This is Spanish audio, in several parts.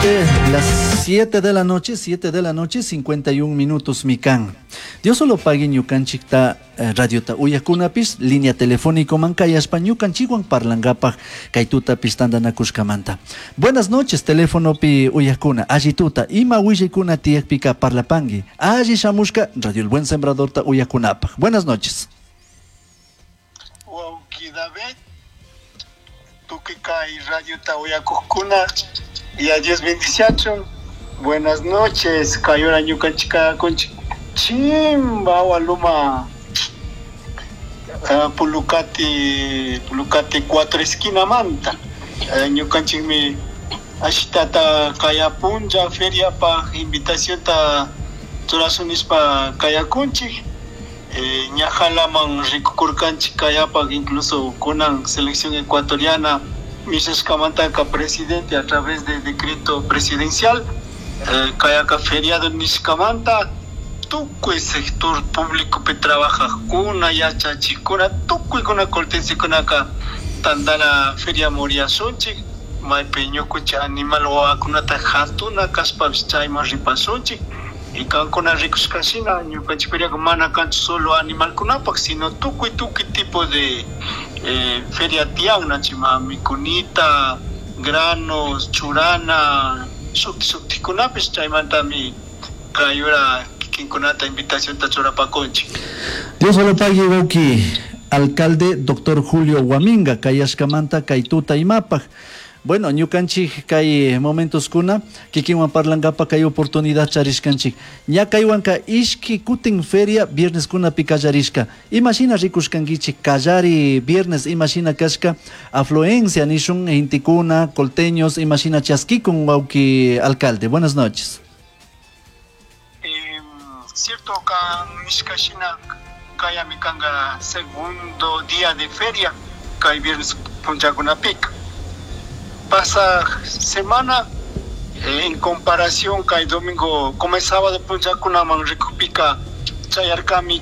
7 de la noche, 51 minutos mikan. Dios solo pague ñukanchikta radiota uyakunapis, línea telefónico mancayaspa ñukanchikwan parlangapaj kaituta pistandanakushkamanta. Buenas noches, teléfono pi uyakuna, ajituta, ima willaykuna tiakpika parlapangi, aji shamushka, Radio El Buen Sembrador ta uyakunapaj. Buenas noches. David, tú que cae Radio Tauyacocuna y a Dios bendición. Buenas noches, Cayora Ñucanchica con Chimba Waluma Pulucati 4 esquina manta. Ñucanchimi Ashitata Kaya Punja feria pa invitación ta Turazunis pa Kaya Kunchi. Ñajalaman rikukurkanchik kayapak incluso con selección ecuatoriana Mises Kamantaka presidente a través de decreto presidencial kayaka feriado Niskamanta tukuy sector público pe trabaja kuna yachachikuna tukuy kuna cortense kunaka tandala feria moria sonchik maypeño kucha animal wakunata hatuna kaspavis chayma ripasonchik y con ricos casina, yo pensaría que mana canto solo animal kunapak, sino tukuy tipo de feria tiagna, chima, micunita, granos, churana, sukti kunapis, chaimanta mi kayura quien kunata invitación tachora paconchi. Dios solo pague Boki, alcalde Dr. Julio Huaminga, kayashkamanta kaituta imapaj. Bueno, ñukanchik kay momentos kuna kikiwan parlangapa kay oportunidad charishkanchik. Ña kaywanka ishki kutin feria viernes kuna pikallariska. Imagina rikushkankichik kallari viernes, imagina kashka afluencia nishun intikuna, colteños, imagina chaskikun wauki alcalde. Buenas noches. Cierto que Mishkashina kaya mikanga segundo día de feria kay viernes punchakunapik. Pasa semana en comparación que domingo como sábado punchacuna man recupika chayarkami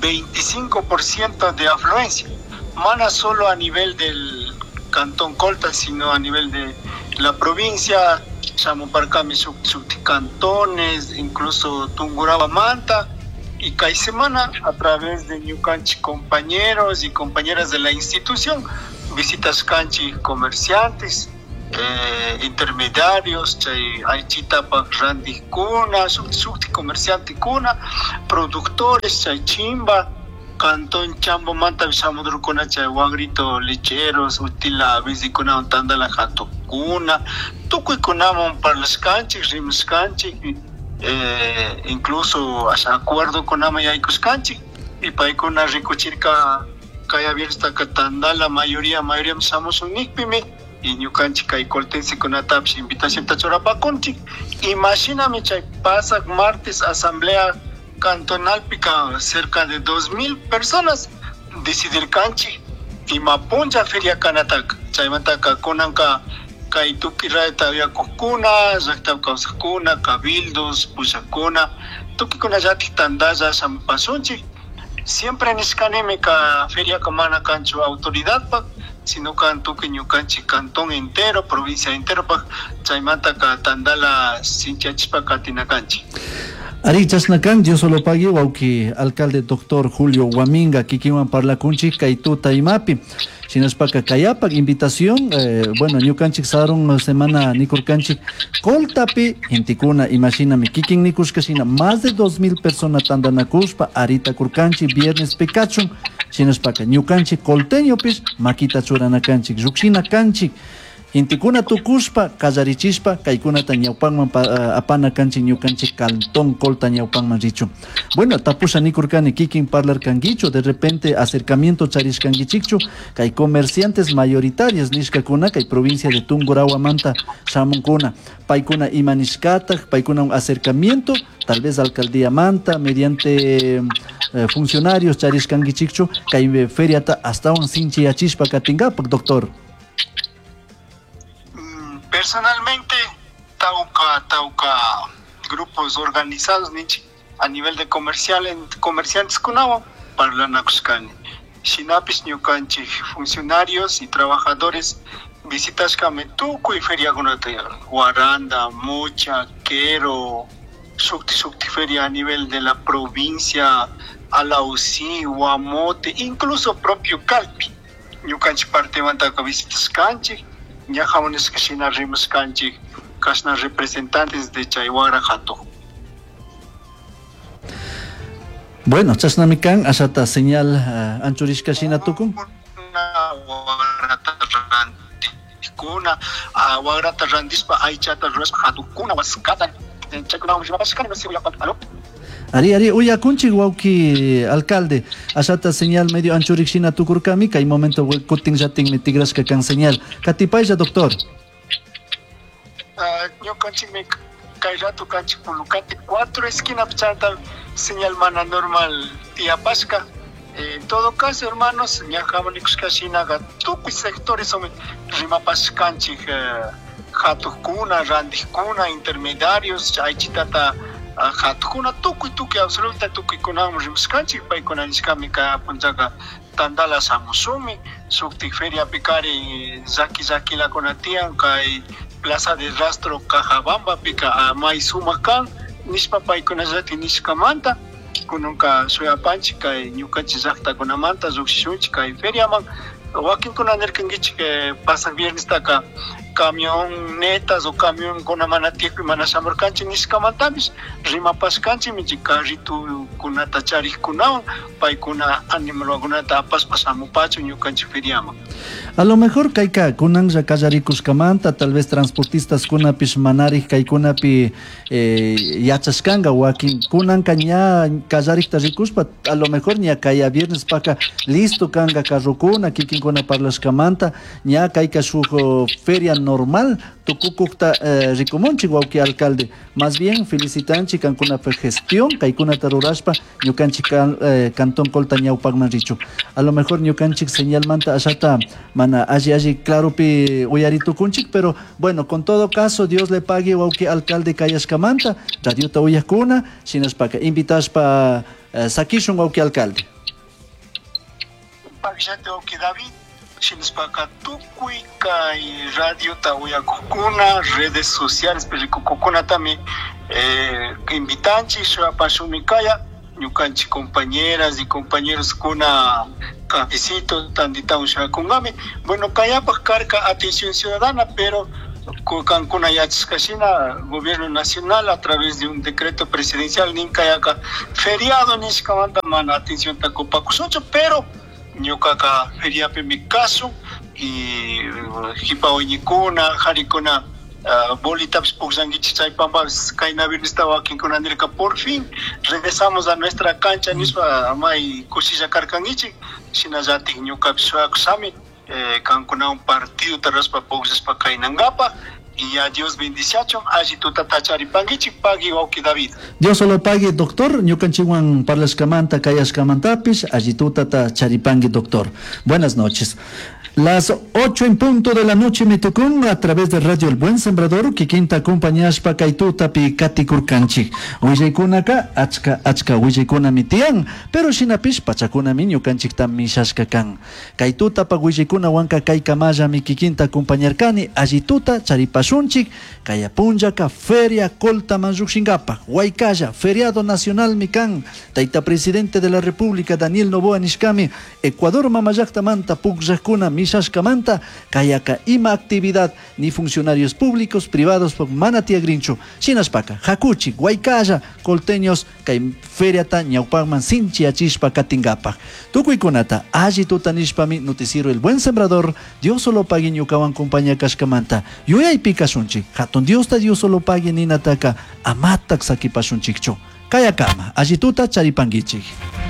25% de afluencia, mana solo a nivel del cantón Colta sino a nivel de la provincia, chamoparkami cantones, incluso Tungurahua Manta, y cada semana a través de ñukanchi compañeros y compañeras de la institución visitas canchi comerciantes, intermediarios, aychita pa randi kuna, subti comerciante kuna, productores, chay chimba, cantón chambo manta bisamudru kuna, chay wagrito lecheros, utila bizikuna ontanda la jato kuna, tukuy kunamon para los canchis, rimus canchis, incluso hasta acuerdo con ama y aikus canchis, y pa ikuna rikuchirka kaya abierta katanda la mayoría somos un nikpimi. Y ñukanchik kay coltense kunatapish invitación tachorapakunchik. Imagíname chay pasa martes asamblea cantonal pica cerca de 2,000 personas decidir canchi y mapuncha feria kanatak chaymantaka kunanka kay tuki rayta yakukuna rakta kawsakuna cabildos pushakuna tuki kuna yati tandaya shampasunchik siempre niskaneme ka feria kamana cancho autoridad pa sino canto que ñukanchi cantón entero, provincia entero, pa chaymanta ka tandala sinchachispa katinakanchi. Ari chasnakan, Dios solo pague, wauki alcalde doctor Julio Huaminga, kikiwan parlakunchi, kaituta imapi. Sinaspaka kayapak, invitación, bueno, ñukanchik saron semana nikurkanchik, koltapi, intikuna, imagíname, kikin nikushkashina, más de 2,000 personas tandanakushpa, arita kurkanchi, viernes pekachun, Sinaspaka, ñukanchik colteño pis, makita churanakanchik, ruksina kanchik, intikuna tukushpa, kallarichispa, kaikunata ñawpanman apana kanchik ñukanchik cantón colta ñawpanman richu. Bueno, tapusa nikurkani kikin parlar kangichu, de repente acercamiento charishkangichikchu, kay comerciantes mayoritarios nishkakuna, kay provincia de Tungurahua Manta, shamunkuna, paikuna imanishkatak, paikuna un acercamiento, tal vez alcaldía Manta, mediante funcionarios charishkangichikchu, kay feriata hasta un sinchi achishpa katingapak, doctor. Personalmente, tauca grupos organizados a nivel de comerciantes kunawan parlanakushkani. Shinapis ñukanchik funcionarios y trabajadores visitas kami tukuy feriakunata Guaranda, Mocha, Quero, Sukti feria a nivel de la provincia, Alausí, Guamote, incluso propio Calpi. Ñukanchik parte mantaka visitas kanchik, ña jamones que shina rimas kanchik, kasna representantes de chay Wagra Hato. Bueno, chasnamikan asata señal anchurishka shina tukun. Kuna Wagrata randispa aichata raspa hatukuna waskata. Chakuna mujibaskan no se voy a contar. Ari uya kunchi wauki alcalde asata señal medio anchurikshina tukurkami kay momento kutin jatin mi tigrashka kan señal katipayja doctor. Yo kanchik me kay rato kanchik Pulukati 4 esquina chanta señal mana normal tía Pasca. En todo caso, hermanos, ya jamonicos cashinaga tukuy sectores son rimapas kanchik hatukuna, randikuna, intermediarios, aichitata hatukuna tukuy absoluta tukuy kunam rimaskanchik paykuna niskami ka punjaga tandala samusumi sukti feria pikari zaki la konatian kay plaza de rastro Cajabamba pika amay sumakan nispa paykuna zati niskamanta kununka suyapanchik kay ñukanchik llaqtakunamanta lluksishunchik kay feriaman wakinkuna nirkankichik pasa viernes taka camión netas o camión kuna mana tiekpi mana shamurkanchik niskamantapis rimapashkanchik michik carrito kunata charikkunawan paykuna animalkunata apaspas amupachu ñukanchik feriaman. A lo mejor kayka kunan kallarikushkamanta tal vez transportistas kunapish manarij kaykunapi yachashkanga wakin kunan ña kallarikta rikushpa a lo mejor ña kaya viernes paka listo kanga carrokuna kikinkuna parlashkamanta ña kayka shuk feria normal tukukukta rikumunchik wauki alcalde más bien felicitanchik kankunapi gestión kaykunata rurashpa ñukanchik cantón Colta ñawpakman richu a lo mejor ñukanchik señalmanta ashata mana allí claro pi uyaritukunchik pero bueno con todo caso Dios le pague wauki alcalde kayashkamanta radiota uyakuna shinashpaka invitashpa sakishun wauki alcalde pagshate wauki David shinashpaka tukuy kay radiota uyakukuna redes sociales perikukuna tami invitanchik shapashumikaya ñukanchik compañeras y compañeros kuna cafecito tandita ushakungami bueno kayapak karka atención ciudadana pero kankuna yachashkashina gobierno nacional a través de un decreto presidencial ninkayaka feriado nishkamanta mana atención takopakusocho pero ñukaka feriapi mi caso y hipaoñikuna harikuna bolitaps puksangichik chaypambas kayna viernesita wakinkuna nirka por fin regresamos a nuestra cancha nispa amay kushilla karkangichik shinallatik ñukapish shuyakusami kankuna un partido taraspa puksaspa kaynangapa y a Dios bendición allí tu tatachari pangichik pagi wauki David Dios solo pague doctor ñukanchikwan parlashkamanta kayashkamantapis allí tu tatachari pangi doctor. Buenas noches. Las 8 en punto de la noche me tocó a través de Radio El Buen Sembrador que quinta acompañashpa kaituta pi katikurkanchik. Willaykunaka achka willaykuna mitian, pero shinapish pachakuna miño kanchik tam mishashka kan. Kaituta pa willaykuna wanka kaykamaya mi kikinta acompañarkani allituta charipashunchik kaya punjaka feria Colta manllukshinkapa. Waykaya feriado nacional mi kan. Taita presidente de la República Daniel Noboa nishkami Ecuador mamayaktamanta pukllakuna mishashkamanta kayaka ima actividad ni funcionarios públicos privados por manatia grincho shinashpaka hakuchi waykaya colteños kay feriata ñawpakman sinchi achishpa katingapa tukuykunata alli tutanishpami noticiero El Buen Sembrador Dios solo pague ñukawan compañía kashkamanta yuyaypi kashunchik hatun Diosta Dios solo pague ninataka amatak sakipashunchikchu kayakama alli tuta charipangichik.